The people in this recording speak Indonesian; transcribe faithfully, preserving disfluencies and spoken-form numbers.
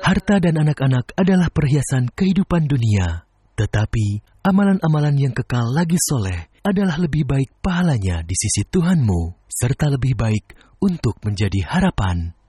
Harta dan anak-anak adalah perhiasan kehidupan dunia, tetapi amalan-amalan yang kekal lagi soleh adalah lebih baik pahalanya di sisi Tuhanmu, serta lebih baik untuk menjadi harapan.